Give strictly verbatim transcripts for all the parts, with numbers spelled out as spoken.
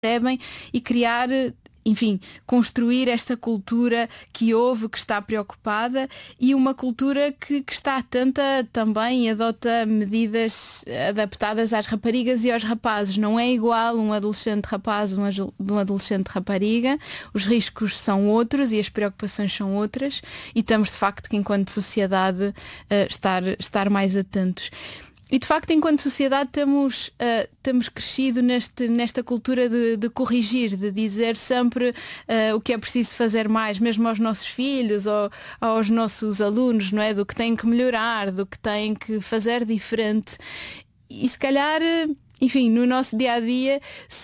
percebem e criar, enfim, construir esta cultura que houve, que está preocupada e uma cultura que, que está atenta também e adota medidas adaptadas às raparigas e aos rapazes. Não é igual um adolescente rapaz de um adolescente rapariga, os riscos são outros e as preocupações são outras e estamos de facto que enquanto sociedade estar, estar mais atentos. E de facto, enquanto sociedade, temos, uh, temos crescido neste, nesta cultura de, de corrigir, de dizer sempre uh, o que é preciso fazer mais, mesmo aos nossos filhos ou aos nossos alunos, não é? Do que têm que melhorar, do que têm que fazer diferente. E se calhar, enfim, no nosso dia-a-dia,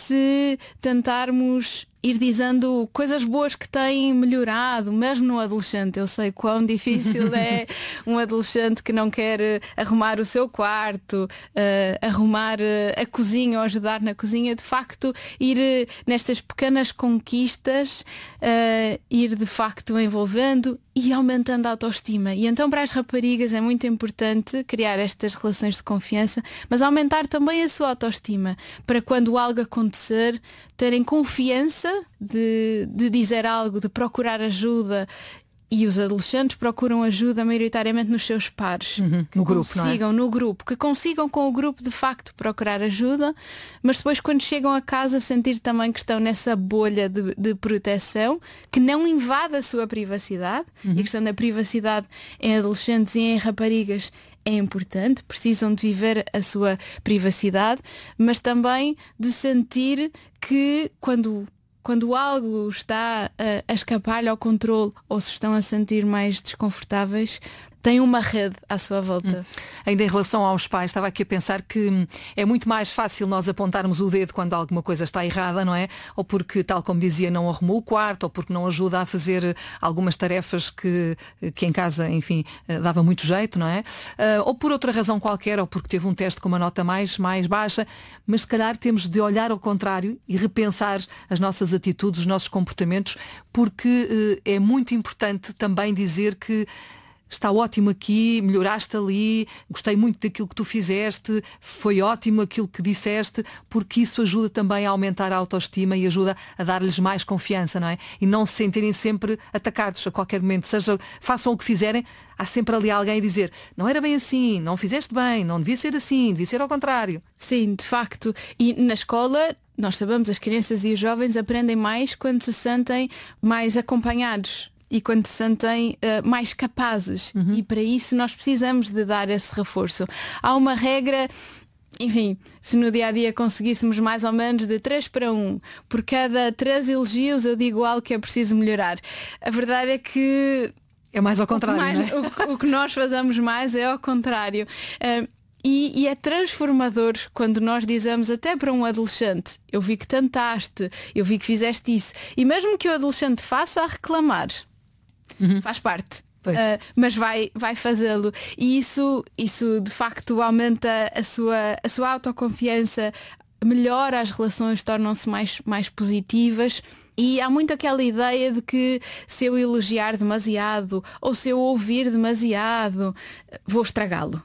se tentarmos ir dizendo coisas boas que têm melhorado, mesmo no adolescente. Eu sei quão difícil é um adolescente que não quer arrumar o seu quarto, uh, arrumar uh, a cozinha ou ajudar na cozinha. De facto, ir uh, nestas pequenas conquistas, uh, ir de facto envolvendo e aumentando a autoestima. E então para as raparigas é muito importante criar estas relações de confiança, mas aumentar também a sua autoestima, para quando algo acontecer, terem confiança de, de dizer algo, de procurar ajuda. E os adolescentes procuram ajuda maioritariamente nos seus pares. Uhum, no grupo, não é? Consigam no grupo, que consigam com o grupo de facto procurar ajuda, mas depois quando chegam a casa sentir também que estão nessa bolha de, de proteção, que não invada a sua privacidade. Uhum. E a questão da privacidade em adolescentes e em raparigas é importante, precisam de viver a sua privacidade, mas também de sentir que quando Quando algo está a, a escapar-lhe ao controle ou se estão a sentir mais desconfortáveis, tem uma rede à sua volta. Hum. Ainda em relação aos pais, estava aqui a pensar que hum, é muito mais fácil nós apontarmos o dedo quando alguma coisa está errada, não é? Ou porque, tal como dizia, não arrumou o quarto, ou porque não ajuda a fazer algumas tarefas que, que em casa, enfim, dava muito jeito, não é? Uh, ou por outra razão qualquer, ou porque teve um teste com uma nota mais, mais baixa, mas se calhar temos de olhar ao contrário e repensar as nossas atitudes, os nossos comportamentos, porque uh, é muito importante também dizer que está ótimo aqui, melhoraste ali, gostei muito daquilo que tu fizeste, foi ótimo aquilo que disseste, porque isso ajuda também a aumentar a autoestima e ajuda a dar-lhes mais confiança, não é? E não se sentirem sempre atacados a qualquer momento, seja, façam o que fizerem, há sempre ali alguém a dizer, não era bem assim, não fizeste bem, não devia ser assim, devia ser ao contrário. Sim, de facto. E na escola, nós sabemos, as crianças e os jovens aprendem mais quando se sentem mais acompanhados e quando se sentem uh, mais capazes. Uhum. E para isso nós precisamos de dar esse reforço. Há uma regra, enfim, se no dia-a-dia conseguíssemos mais ou menos de três para um, por cada três elogios eu digo algo que é preciso melhorar. A verdade é que é mais ao contrário, o que, mais, não é? o, o que nós fazemos mais é ao contrário. Uh, E, e é transformador quando nós dizemos até para um adolescente, eu vi que tentaste, eu vi que fizeste isso. E mesmo que o adolescente faça a reclamar, uhum. faz parte. Uh, mas vai, vai fazê-lo. E isso, isso de facto aumenta a sua, a sua autoconfiança, melhora as relações, tornam-se mais, mais positivas. E há muito aquela ideia de que se eu elogiar demasiado ou se eu ouvir demasiado, vou estragá-lo.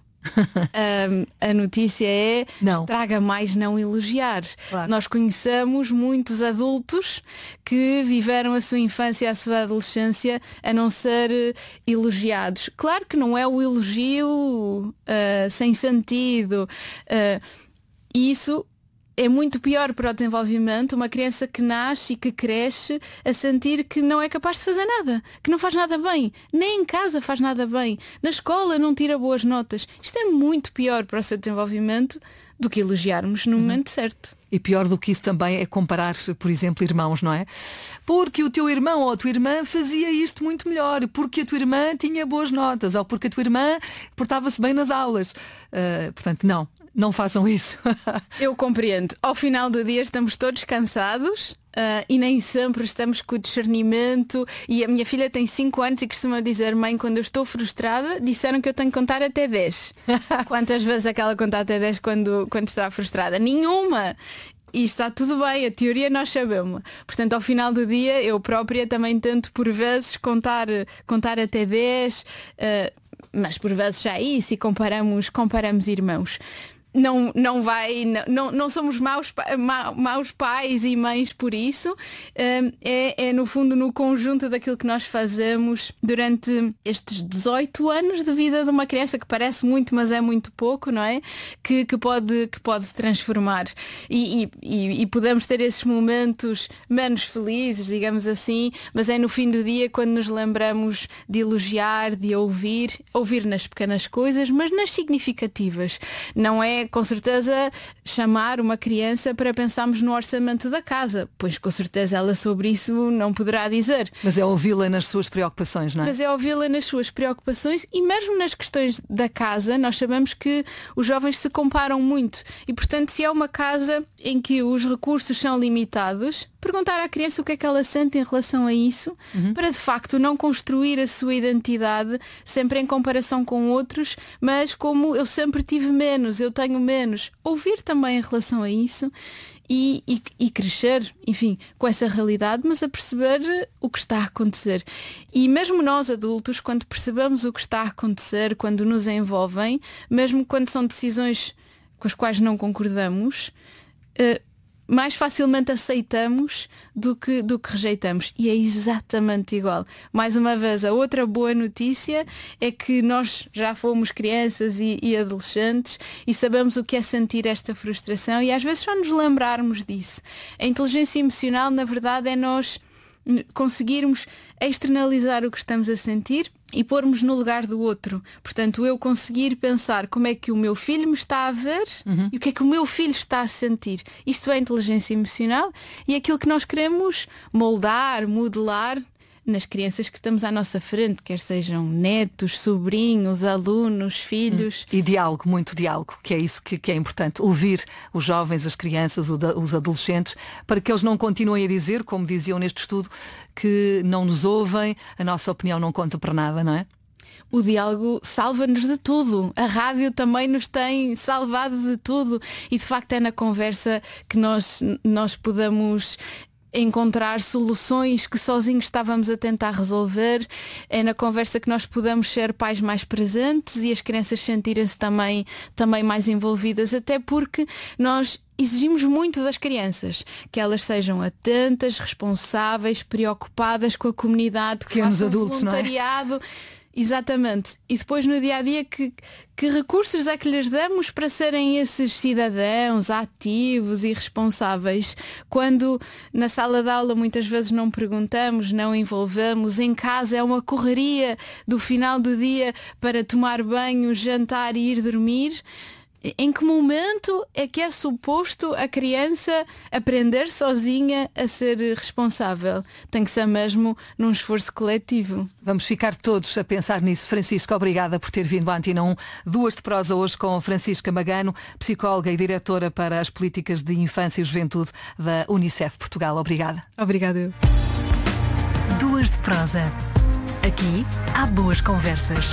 um, a notícia é não. Estraga mais não elogiar. Claro. Nós conhecemos muitos adultos que viveram a sua infância e a sua adolescência a não ser uh, elogiados. Claro que não é o elogio uh, sem sentido. Uh, isso é muito pior para o desenvolvimento, uma criança que nasce e que cresce a sentir que não é capaz de fazer nada, que não faz nada bem, nem em casa faz nada bem, na escola não tira boas notas. Isto é muito pior para o seu desenvolvimento do que elogiarmos no uhum. momento certo. E pior do que isso também é comparar, por exemplo, irmãos, não é? Porque o teu irmão ou a tua irmã fazia isto muito melhor, porque a tua irmã tinha boas notas, ou porque a tua irmã portava-se bem nas aulas. Uh, portanto, não. Não façam isso. Eu compreendo. Ao final do dia estamos todos cansados uh, e nem sempre estamos com o discernimento. E a minha filha tem cinco anos e costuma dizer, mãe, quando eu estou frustrada, disseram que eu tenho que contar até dez. Quantas vezes é que ela conta até dez quando, quando está frustrada? Nenhuma! E está tudo bem, a teoria nós sabemos. Portanto, ao final do dia, eu própria também tento por vezes contar, contar até dez, uh, mas por vezes já é isso e comparamos, comparamos irmãos. Não, não vai, não, não somos maus, ma, maus pais e mães por isso. É, é no fundo no conjunto daquilo que nós fazemos durante estes dezoito anos de vida de uma criança, que parece muito, mas é muito pouco, não é? Que, que, pode, que pode transformar. E, e, e podemos ter esses momentos menos felizes, digamos assim, mas é no fim do dia quando nos lembramos de elogiar, de ouvir, ouvir nas pequenas coisas, mas nas significativas. Não é com certeza chamar uma criança para pensarmos no orçamento da casa, pois com certeza ela sobre isso não poderá dizer. Mas é ouvi-la nas suas preocupações, não é? Mas é ouvi-la nas suas preocupações e mesmo nas questões da casa. Nós sabemos que os jovens se comparam muito e, portanto, se é uma casa em que os recursos são limitados, perguntar à criança o que é que ela sente em relação a isso, uhum. para de facto não construir a sua identidade sempre em comparação com outros, mas como eu sempre tive menos, eu tenho menos. Ouvir também em relação a isso e, e, e crescer, enfim, com essa realidade, mas a perceber o que está a acontecer. E mesmo nós adultos, quando percebemos o que está a acontecer, quando nos envolvem, mesmo quando são decisões com as quais não concordamos, uh, mais facilmente aceitamos do que, do que rejeitamos. E é exatamente igual. Mais uma vez, a outra boa notícia é que nós já fomos crianças e, e adolescentes e sabemos o que é sentir esta frustração e às vezes só nos lembrarmos disso. A inteligência emocional, na verdade, é nós conseguirmos externalizar o que estamos a sentir e pormos no lugar do outro. Portanto, eu conseguir pensar como é que o meu filho me está a ver, uhum. e o que é que o meu filho está a sentir. Isto é inteligência emocional e é aquilo que nós queremos moldar, modelar nas crianças que estamos à nossa frente, quer sejam netos, sobrinhos, alunos, filhos. E diálogo, muito diálogo, que é isso que, que é importante. Ouvir os jovens, as crianças, os adolescentes, para que eles não continuem a dizer, como diziam neste estudo, que não nos ouvem, a nossa opinião não conta para nada, não é? O diálogo salva-nos de tudo. A rádio também nos tem salvado de tudo. E de facto é na conversa que nós, nós podemos encontrar soluções que sozinhos estávamos a tentar resolver. É na conversa que nós podemos ser pais mais presentes e as crianças sentirem-se também, também mais envolvidas, até porque nós exigimos muito das crianças, que elas sejam atentas, responsáveis, preocupadas com a comunidade, que façam voluntariado. Não é? Exatamente. E depois no dia-a-dia que, que recursos é que lhes damos para serem esses cidadãos ativos e responsáveis, quando na sala de aula muitas vezes não perguntamos, não envolvemos, em casa é uma correria do final do dia para tomar banho, jantar e ir dormir. Em que momento é que é suposto a criança aprender sozinha a ser responsável? Tem que ser mesmo num esforço coletivo. Vamos ficar todos a pensar nisso. Francisca, obrigada por ter vindo à Antena um. Duas de prosa hoje com Francisca Magano, psicóloga e diretora para as políticas de infância e juventude da Unicef Portugal. Obrigada. Obrigada. Duas de prosa. Aqui há boas conversas.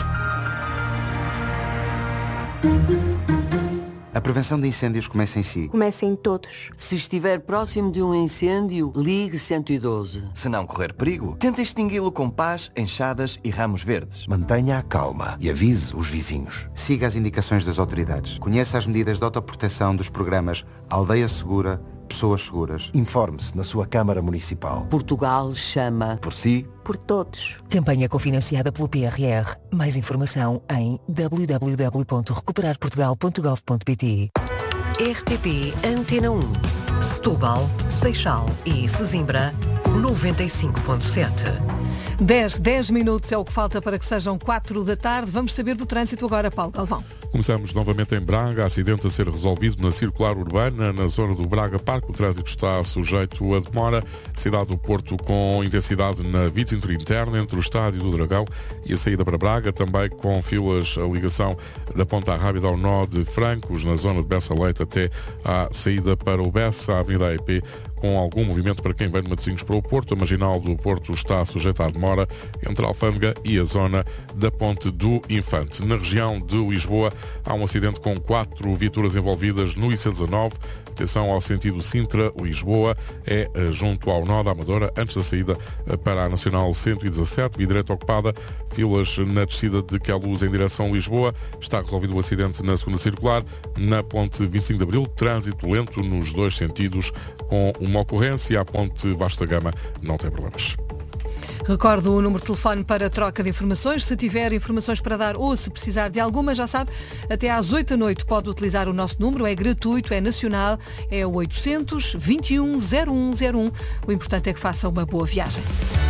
A prevenção de incêndios começa em si. Começa em todos. Se estiver próximo de um incêndio, ligue cento e doze. Se não correr perigo, tente extingui-lo com pás, enxadas e ramos verdes. Mantenha a calma e avise os vizinhos. Siga as indicações das autoridades. Conheça as medidas de autoproteção dos programas Aldeia Segura, Pessoas Seguras. Informe-se na sua Câmara Municipal. Portugal chama. Por si. Por todos. Campanha cofinanciada pelo P R R. Mais informação em w w w ponto recuperar portugal ponto gov ponto p t. R T P Antena um. Setúbal, Seixal e Sesimbra, noventa e cinco ponto sete. dez, dez minutos é o que falta para que sejam quatro da tarde. Vamos saber do trânsito agora, Paulo Galvão. Começamos novamente em Braga, acidente a ser resolvido na circular urbana, na zona do Braga Parque. O trânsito está sujeito a demora. Cidade do Porto com intensidade na via de cintura interna entre o Estádio do Dragão e a saída para Braga, também com filas a ligação da Ponta Rábida ao nó de Francos, na zona de Bessa Leite até à saída para o Bessa, a Avenida A E P, com algum movimento para quem vem de Matosinhos para o Porto. A marginal do Porto está sujeita à demora entre a Alfândega e a zona da Ponte do Infante. Na região de Lisboa há um acidente com quatro viaturas envolvidas no I C dezanove, Atenção ao sentido Sintra-Lisboa, é junto ao nó da Amadora, antes da saída para a Nacional cento e dezassete, via direita ocupada, filas na descida de Queluz em direção a Lisboa. Está resolvido o acidente na segunda circular, na ponte vinte e cinco de Abril, trânsito lento nos dois sentidos, com uma ocorrência. A ponte Vasta Gama não tem problemas. Recordo o número de telefone para troca de informações. Se tiver informações para dar ou se precisar de alguma, já sabe, até às oito da noite pode utilizar o nosso número. É gratuito, é nacional, é o oitocentos, vinte e um, zero um zero um. O importante é que faça uma boa viagem.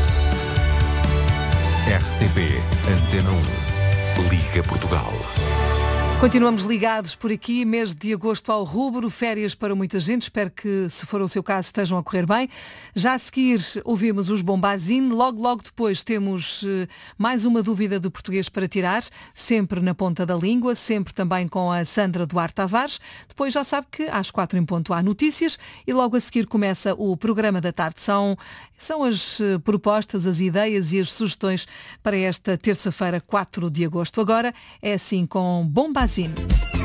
R T P Antena um. Liga Portugal. Continuamos ligados por aqui, mês de agosto ao rubro, férias para muita gente, espero que, se for o seu caso, estejam a correr bem. Já a seguir ouvimos os Bombazine, logo logo depois temos uh, mais uma dúvida de português para tirar, sempre na ponta da língua, sempre também com a Sandra Duarte Tavares. Depois já sabe que às quatro em ponto há notícias e logo a seguir começa o programa da tarde. São, são as uh, propostas, as ideias e as sugestões para esta terça-feira, quatro de agosto. Agora é assim com Bombazine.